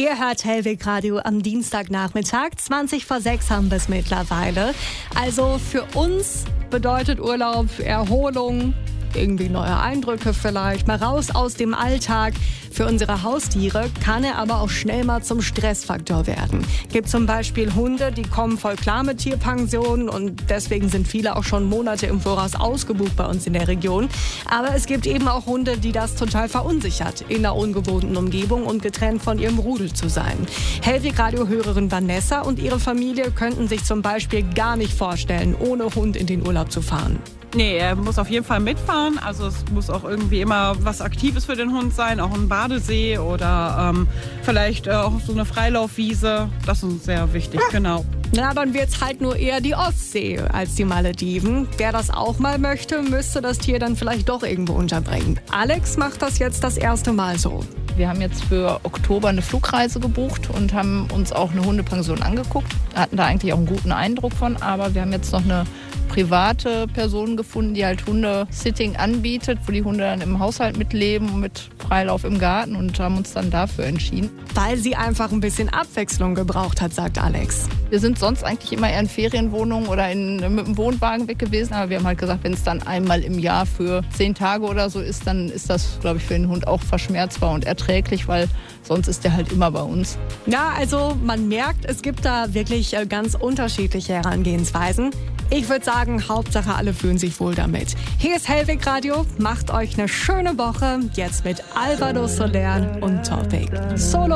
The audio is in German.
Ihr hört Hellweg Radio am Dienstagnachmittag. 5:20 haben wir es mittlerweile. Also für uns bedeutet Urlaub Erholung, irgendwie neue Eindrücke vielleicht, mal raus aus dem Alltag. Für unsere Haustiere kann er aber auch schnell mal zum Stressfaktor werden. Gibt zum Beispiel Hunde, die kommen voll klar mit Tierpensionen und deswegen sind viele auch schon Monate im Voraus ausgebucht bei uns in der Region. Aber es gibt eben auch Hunde, die das total verunsichert, in einer ungewohnten Umgebung und getrennt von ihrem Rudel zu sein. Hellweg-Radio-Hörerin Vanessa und ihre Familie könnten sich zum Beispiel gar nicht vorstellen, ohne Hund in den Urlaub zu fahren. Nee, er muss auf jeden Fall mitfahren. Also es muss auch irgendwie immer was Aktives für den Hund sein, auch ein Badesee oder vielleicht auch so eine Freilaufwiese. Das ist uns sehr wichtig, genau. Na, dann wird's halt nur eher die Ostsee als die Malediven. Wer das auch mal möchte, müsste das Tier dann vielleicht doch irgendwo unterbringen. Alex macht das jetzt das erste Mal so. Wir haben jetzt für Oktober eine Flugreise gebucht und haben uns auch eine Hundepension angeguckt. Hatten da eigentlich auch einen guten Eindruck von, aber wir haben jetzt noch eine private Person gefunden, die halt Hundesitting anbietet, wo die Hunde dann im Haushalt mitleben und mit Freilauf im Garten und haben uns dann dafür entschieden. Weil sie einfach ein bisschen Abwechslung gebraucht hat, sagt Alex. Wir sind sonst eigentlich immer eher in Ferienwohnungen oder mit dem Wohnwagen weg gewesen, aber wir haben halt gesagt, wenn es dann einmal im Jahr für 10 Tage oder so ist, dann ist das, glaube ich, für den Hund auch verschmerzbar und erträglich, weil sonst ist der halt immer bei uns. Ja, also man merkt, es gibt da wirklich ganz unterschiedliche Herangehensweisen. Ich würde sagen, Hauptsache alle fühlen sich wohl damit. Hier ist Hellweg Radio, macht euch eine schöne Woche, jetzt mit Alvaro Soler und Topic. Solo